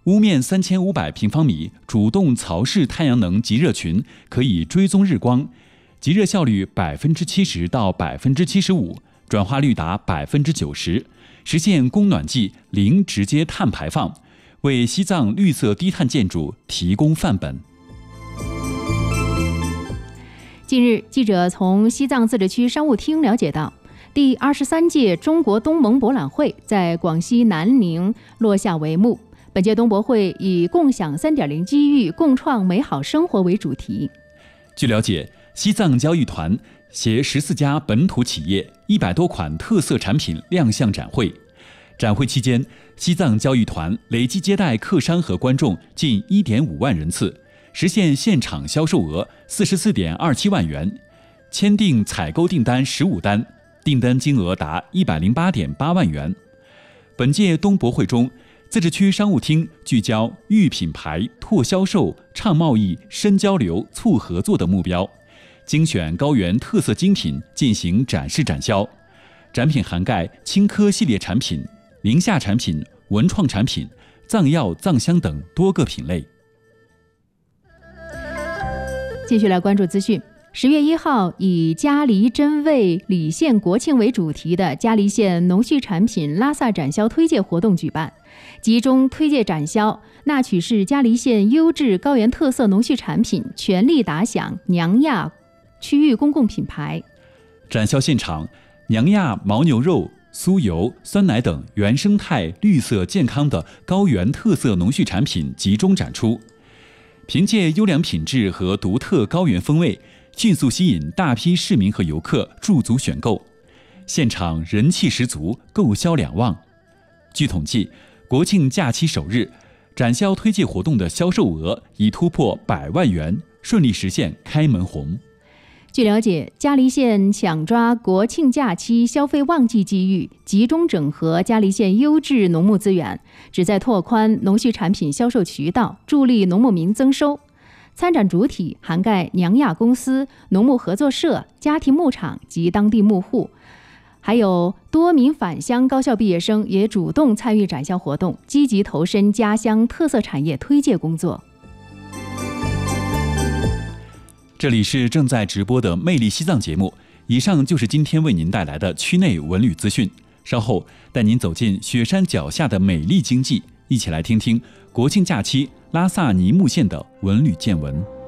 屋面3500平方米主动槽式太阳能集热群可以追踪日光，集热效率70%到75%，转化率达90%，实现供暖季零直接碳排放，为西藏绿色低碳建筑提供范本。 近日，记者从西藏自治区商务厅了解到，第23届中国东盟博览会在广西南宁落下帷幕。本届东博会以“共享 3.0 机遇，共创美好生活”为主题。 据了解，西藏交易团携14家本土企业100多款特色产品亮相展会。展会期间，西藏交易团累计接待客商和观众近1.5万人次，实现现场销售额44.27万元，签订采购订单15单，订单金额达108.8万元。本届东博会中，自治区商务厅聚焦育品牌、拓销售、倡贸易、深交流、促合作的目标，精选高原特色精品进行展示展销。展品涵盖青稞系列产品、宁夏产品、文创产品、藏药、藏香等多个品类。 继续来关注资讯。10月1号，以嘉梨真味礼献国庆为主题的嘉梨县农畜产品拉萨展销推介活动举办，集中推介展销纳曲市嘉梨县优质高原特色农畜产品，全力打响娘亚区域公共品牌。 展销现场，娘亚牦牛肉、酥油、酸奶等原生态、绿色、健康的高原特色农畜产品集中展出，凭借优良品质和独特高原风味，迅速吸引大批市民和游客驻足选购，现场人气十足，购销两旺。据统计，国庆假期首日，展销推介活动的销售额已突破100万元，顺利实现开门红。 据了解，嘉梨县抢抓国庆假期消费旺季机遇，集中整合嘉梨县优质农牧资源，旨在拓宽农畜产品销售渠道，助力农牧民增收。参展主体涵盖娘亚公司、农牧合作社、家庭牧场及当地牧户，还有多名返乡高校毕业生也主动参与展销活动，积极投身家乡特色产业推介工作。 这里是正在直播的魅力西藏节目，以上就是今天为您带来的区内文旅资讯。稍后带您走进雪山脚下的美丽经济，一起来听听国庆假期拉萨尼木县的文旅见闻。